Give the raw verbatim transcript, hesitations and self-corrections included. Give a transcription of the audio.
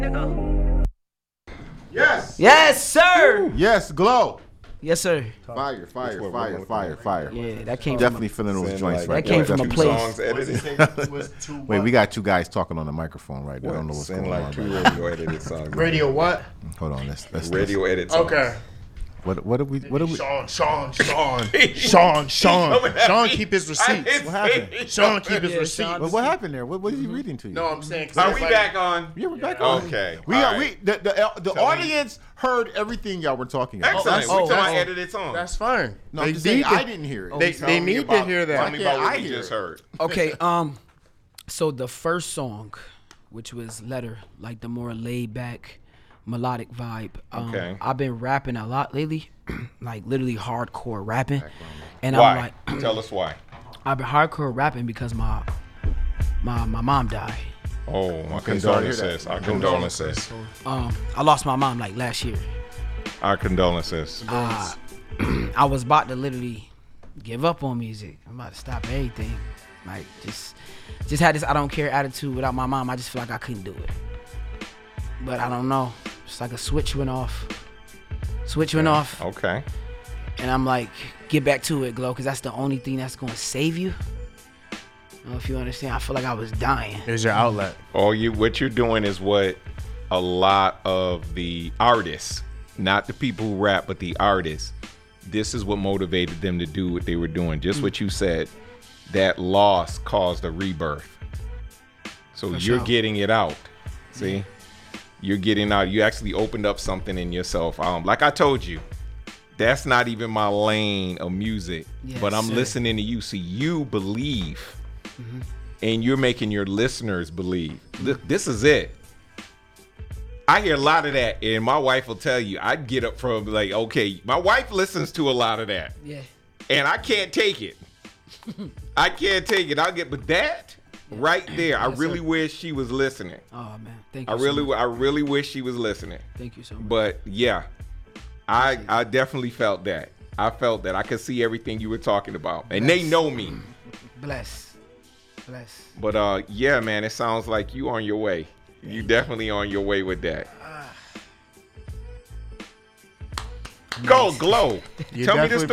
Yes. Yes, sir. Yes, Glow. Yes, sir. Fire, fire, fire, fire, fire. Yeah, that came Definitely from feeling those Saying joints like right that came there. from a Definitely. place. songs edited. Wait, we got two guys talking on the microphone right now. I don't know what's Saying going like on. two Right radio edited songs. Radio what? now. Hold on, let's let's Radio let's- edit songs. Okay. What what do we what do we? Sean, Sean, Sean, Sean, Sean, Sean, keep his receipts. What happened? Sean, keep his Yeah, receipts. Sean- What, what happened there? What, what is he reading to you? No, I'm saying. 'cause Are we everybody- back on? Yeah, we're back on. Okay. We All are, right. we the the, the Tell me. audience heard everything y'all were talking about. Excellent. Oh, we talking oh, about oh. edited songs. That's fine. No, I'm they just saying, need I to, didn't hear it. They, Tell they me need about- to hear Tell that. me Why about can't what I we hear just it? heard. Okay, um, so the first song, which was Letter, like the more laid back, melodic vibe. Um, Okay. I've been rapping a lot lately, like literally hardcore rapping, and I'm Why? like, Tell us why. I've been hardcore rapping because my my my mom died. Oh, my Okay, sorry to hear condolences. that. Our condolences. Um, I lost my mom like last year. Our condolences. Uh, I was about to literally give up on music. I'm about to stop everything. Like just just had this I don't care attitude without my mom. I just feel like I couldn't do it. But I don't know. It's like a switch went off. Switch went off. Okay. And I'm like, get back to it, Glow, because that's the only thing that's gonna save you. I don't know if you understand. I feel like I was dying. Here's your outlet. All you what you're doing is what a lot of the artists, not the people who rap, but the artists, this is what motivated them to do what they were doing. Just what you said. That loss caused a rebirth. So For you're sure. getting it out. See? You're getting out. You actually opened up something in yourself. Um, like I told you, that's not even my lane of music. Yes, but I'm sir. listening to you. See, you believe. And you're making your listeners believe. Look, this is it. I hear a lot of that, and my wife will tell you, I get up from like, okay, my wife listens to a lot of that, Yeah. and I can't take it. I can't take it. I'll get, but that right there, I Yes, really sir. wish she was listening. Oh man, thank you. I so really, much. I really wish she was listening. Thank you so much. But yeah, I, I definitely felt that. I felt that. I could see everything you were talking about, and they know me. Bless. Bless. But uh, yeah, man, it sounds like you on your way. You definitely on your way with that. Go Glow. You Tell me this definitely